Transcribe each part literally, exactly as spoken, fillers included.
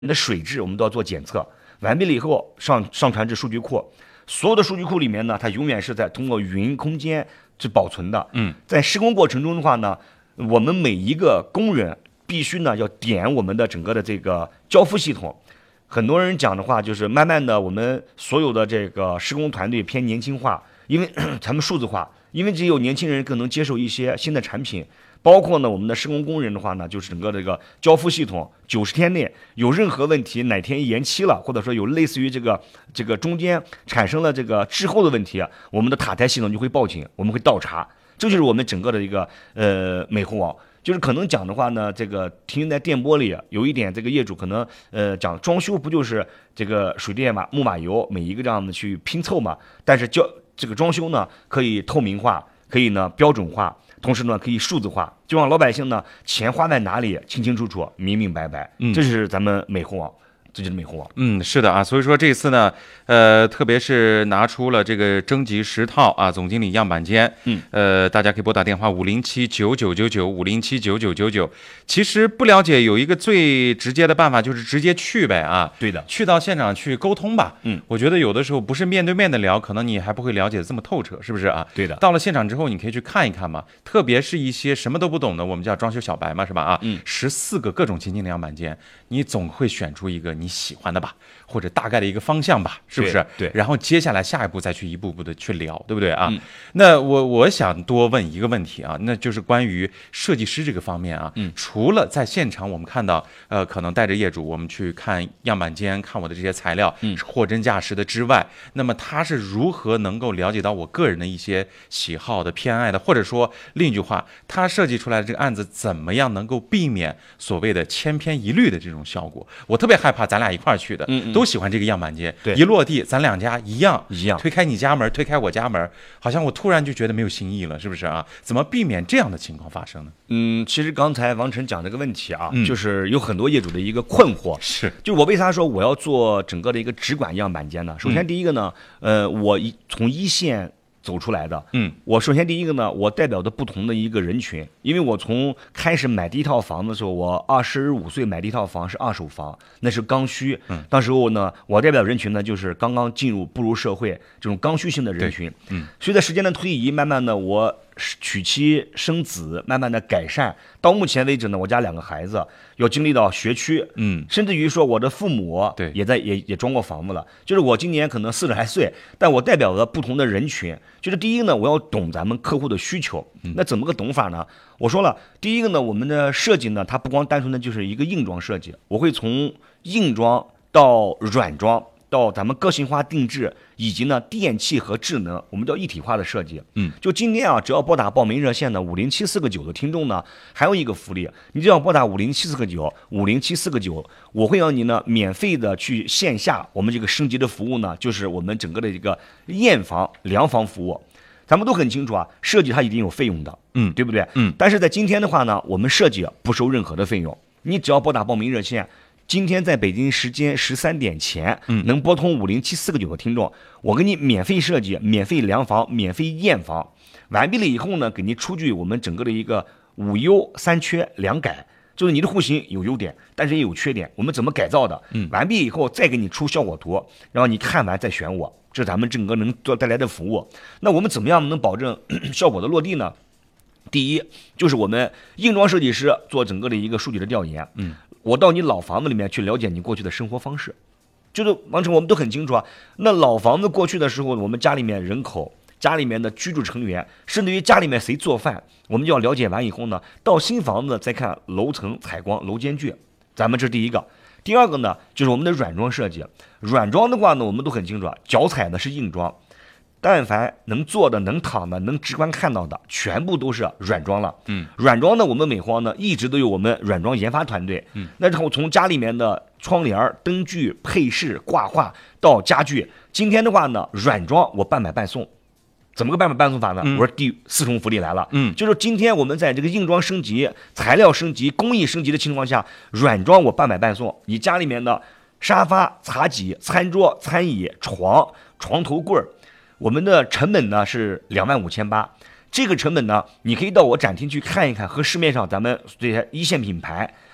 你的水质我们都要做检测，完毕了以后上上传至数据库，所有的数据库里面呢，它永远是在通过云空间去保存的。 嗯， 在施工过程中的话呢，我们每一个工人必须呢要点我们的整个的这个交付系统。很多人讲的话就是慢慢的我们所有的这个施工团队偏年轻化，因为咱们数字化，因为只有年轻人更能接受一些新的产品。包括呢，我们的施工工人的话呢，就是整个这个交付系统，九十天内有任何问题，哪天延期了，或者说有类似于这个这个中间产生了这个滞后的问题，我们的塔台系统就会报警，我们会倒查，这就是我们整个的一个呃美猴王。就是可能讲的话呢，这个停在电波里，有一点这个业主可能呃讲装修不就是这个水电嘛、木马油每一个这样的去拼凑嘛，但是交这个装修呢可以透明化，可以呢标准化。同时呢，可以数字化，就让老百姓呢钱花在哪里清清楚楚、明明白白。嗯，这是咱们美猴王，这就是美猴王。 嗯，是的啊，所以说这次呢，呃，特别是拿出了这个征集十套啊，总经理样板间。 嗯， 呃，大家可以拨打电话五零七九九九九五零七九九九九。其实不了解有一个最直接的办法，就是直接去呗啊。 对的， 去到现场去沟通吧。 嗯， 我觉得有的时候不是面对面的聊，可能你还不会了解这么透彻，是不是啊？ 对的。 到了现场之后，你可以去看一看嘛，特别是一些什么都不懂的，我们叫装修小白嘛，是吧？啊， 嗯， 十四个各种情境的样板间，你总会选出一个你喜欢的吧，或者大概的一个方向吧，是不是？ 对。对， 然后接下来下一步再去一步步的去聊，对不对啊？ 嗯、 那我我想多问一个问题啊，那就是关于设计师这个方面啊。 嗯， 除了在现场我们看到，呃，可能带着业主我们去看样板间，看我的这些材料， 嗯， 是货真价实的之外，那么他是如何能够了解到我个人的一些喜好的、偏爱的，或者说另一句话，他设计出来的这个案子怎么样能够避免所谓的千篇一律的这种效果？我特别害怕咱俩一块儿去的， 嗯嗯都喜欢这个样板间， 对， 一落地咱两家一样一样， 推开你家门，推开我家门，好像我突然就觉得没有新意了，是不是啊？怎么避免这样的情况发生呢？ 嗯，其实刚才王晨讲这个问题啊， 嗯、 就是有很多业主的一个困惑， 是， 就我为啥说我要做整个的一个直管样板间呢？首先第一个呢，嗯、呃，我一从一线走出来的， 嗯， 我首先第一个呢，我代表的不同的一个人群，因为我从开始买第一套房的时候，我二十五岁买第一套房是二手房，那是刚需， 嗯， 当时候呢，我代表人群呢就是刚刚进入步入社会这种刚需性的人群， 嗯， 随着时间的推移，慢慢的我娶妻生子，慢慢的改善，到目前为止呢，我家两个孩子要经历到学区， 嗯， 甚至于说我的父母对也在也也装过房子了，就是我今年可能四十来岁，但我代表了不同的人群，就是第一呢，我要懂咱们客户的需求，那怎么个懂法呢？我说了，第一个呢，我们的设计呢，它不光单纯的就是一个硬装设计，我会从硬装到软装。到咱们个性化定制，以及呢电器和智能，我们叫一体化的设计。 嗯， 就今天啊，只要拨打报名热线的五零七四个九的听众呢，还有一个福利，你只要拨打五零七四个九五零七四个九，我会让你呢免费的去线下我们这个升级的服务呢，就是我们整个的一个验房量房服务。咱们都很清楚啊，设计它一定有费用的， 嗯， 对不对？ 嗯， 但是在今天的话呢，我们设计不收任何的费用，你只要拨打报名热线。今天在北京时间十三点前， 嗯， 能拨通五零七四个九的听众，我给你免费设计、免费量房、免费验房，完毕了以后呢，给你出具我们整个的一个五优三缺两改，就是你的户型有优点，但是也有缺点，我们怎么改造的？ 嗯， 完毕以后再给你出效果图，然后你看完再选我，这是咱们整个能做带来的服务。那我们怎么样能保证效果的落地呢？第一，就是我们硬装设计师做整个的一个数据的调研， 嗯。 我到你老房子里面去了解你过去的生活方式，就是王成，我们都很清楚啊。那老房子过去的时候，我们家里面人口、家里面的居住成员，甚至于家里面谁做饭，我们就要了解完以后呢，到新房子再看楼层、采光、楼间距，咱们这是第一个。第二个呢，就是我们的软装设计。软装的话呢，我们都很清楚啊，脚踩的是硬装。但凡能坐的、能躺的、能直观看到的，全部都是软装了。 嗯， 软装呢，我们美皇呢一直都有我们软装研发团队。 嗯， 那然后从家里面的窗帘、灯具、配饰、挂画到家具，今天的话呢，软装我半买半送。怎么个半买半送法呢？ 嗯、 我说第四重福利来了。 嗯， 就是今天我们在这个硬装升级、材料升级、工艺升级的情况下，软装我半买半送。你家里面的沙发、茶几、餐桌、餐椅、床、床头柜儿。我们的成本呢是两万五千八，这个成本呢，你可以到我展厅去看一看，和市面上咱们这些一线品牌，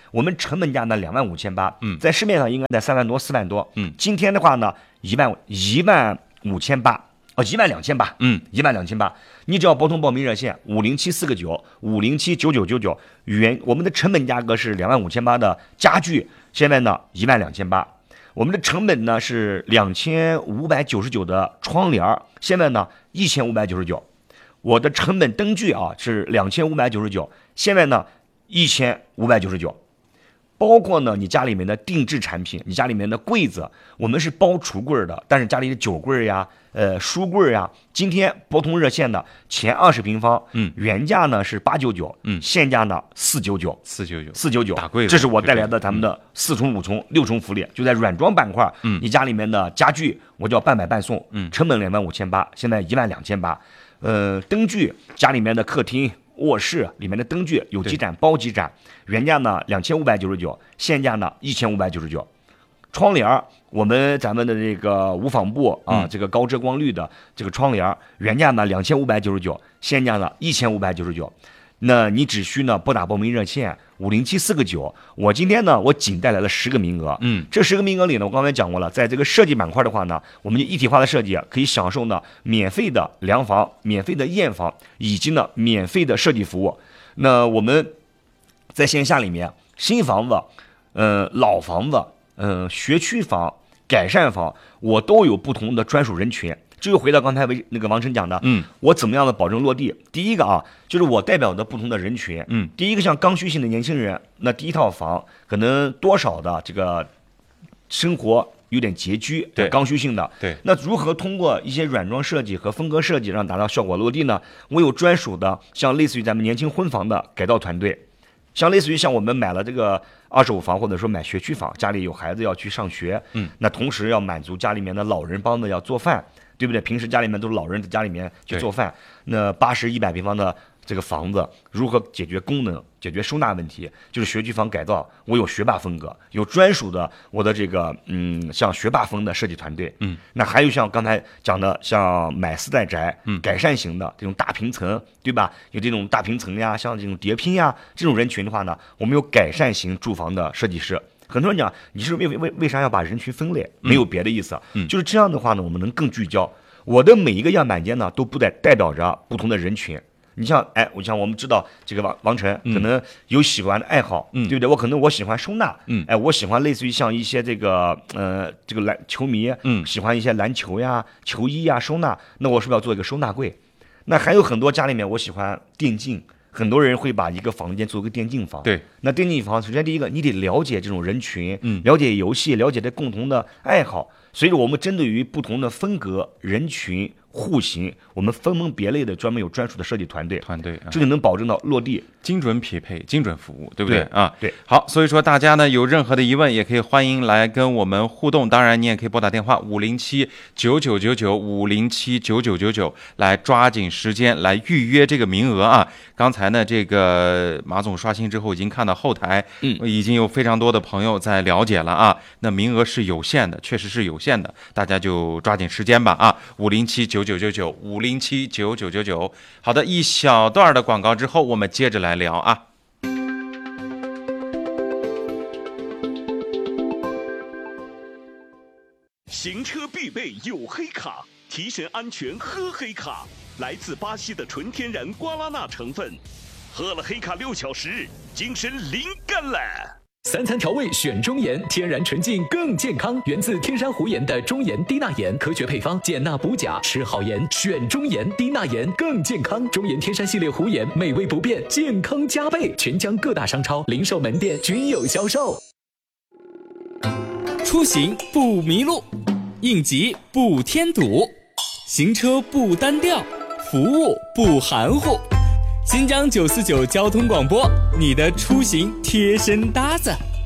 我们成本价呢两万五千八， 嗯， 在市面上应该在三万多四万多， 嗯， 今天的话呢一万一万五千八，哦一万两千八， 嗯， 一万两千八，你只要拨通报名热线五零七四个九五零七九九九九，原我们的成本价格是两万五千八的家具，现在呢一万两千八。我们的成本呢是两千五百九十九的窗帘，现在呢一千五百九十九。我的成本灯具啊是两千五百九十九，现在呢一千五百九十九。包括呢你家里面的定制产品，你家里面的柜子，我们是包橱柜的，但是家里的酒柜呀、呃书柜呀，今天拨通热线的前二十平方， 嗯， 原价呢是八九九， 嗯， 现价呢四九九， 四九九， 四九九， 打柜子， 这是我带来的咱们的四重、五重、六重福利，就在软装板块， 嗯， 你家里面的家具我就要半买半送， 嗯， 成本两万五千八，现在一万两千八，呃，灯具家里面的客厅、卧室里面的灯具有几盏包几盏，原价呢两千五百九十九，现价呢一千五百九十九。窗帘我们咱们的这个无纺布啊， 嗯、 这个高遮光率的这个窗帘，原价呢两千五百九十九，现价呢一千五百九十九。那你只需呢拨打报名热线五零七四个九，我今天呢我仅带来了十个名额， 嗯， 这十个名额里呢，我刚才讲过了，在这个设计板块的话呢，我们就一体化的设计可以享受呢免费的量房、免费的验房以及呢免费的设计服务。那我们在线下里面，新房子、呃老房子、呃学区房、改善房，我都有不同的专属人群。这又回到刚才那个王晨讲的， 嗯， 我怎么样的保证落地？第一个啊，就是我代表的不同的人群， 嗯， 第一个像刚需性的年轻人，那第一套房可能多少的这个生活有点拮据， 对， 刚需性的， 对， 那如何通过一些软装设计和风格设计，让达到效果落地呢？我有专属的，像类似于咱们年轻婚房的改造团队。像类似于像我们买了这个二手房，或者说买学区房，家里有孩子要去上学， 嗯， 那同时要满足家里面的老人帮着要做饭，对不对？平时家里面都是老人在家里面去做饭，那八十一百平方的这个房子如何解决功能、解决收纳问题？就是学区房改造，我有学霸风格，有专属的我的这个嗯，像学霸风的设计团队， 嗯， 那还有像刚才讲的，像买四代宅， 嗯， 改善型的这种大平层，对吧？有这种大平层呀，像这种叠拼呀，这种人群的话呢，我们有改善型住房的设计师。很多人讲，你是为为为啥要把人群分类？没有别的意思， 嗯， 就是这样的话呢，我们能更聚焦。我的每一个样板间呢，都不代代表着不同的人群。你像，哎，我像我们知道这个王王晨可能有喜欢的爱好， 嗯， 对不对？我可能我喜欢收纳， 嗯， 哎，我喜欢类似于像一些这个呃这个篮球迷， 嗯， 喜欢一些篮球呀、球衣呀收纳，那我是不是要做一个收纳柜？那还有很多家里面我喜欢电竞。很多人会把一个房间做个电竞房， 对， 那电竞房首先第一个你得了解这种人群， 嗯， 了解游戏，了解这共同的爱好，所以我们针对于不同的风格、人群、户型，我们分门别类的专门有专属的设计团队， 团队，啊、 这就能保证到落地、 精准匹配、精准服务，对不对？ 对啊， 对。 好，所以说大家呢有任何的疑问，也可以欢迎来跟我们互动。当然，你也可以拨打电话五零七九九九九五零七九九九九来抓紧时间来预约这个名额啊。刚才呢，这个马总刷新之后，已经看到后台， 嗯， 已经有非常多的朋友在了解了啊。那名额是有限的，确实是有限的，大家就抓紧时间吧啊！五零七九九九九五零七九九九九。好的，一小段的广告之后，我们接着来聊啊。 行车必备有黑卡，提神安全喝黑卡。来自巴西的纯天然瓜拉纳成分，喝了黑卡六小时，精神灵感了。 三餐调味选中盐，天然纯净更健康，源自天山湖盐的中盐低钠盐，科学配方，减钠补钾，吃好盐选中盐，低钠盐更健康。中盐天山系列湖盐，美味不变，健康加倍，全疆各大商超、零售门店均有销售。 出行不迷路，应急不添堵，行车不单调，服务不含糊。新疆九四九交通广播，你的出行贴身搭子。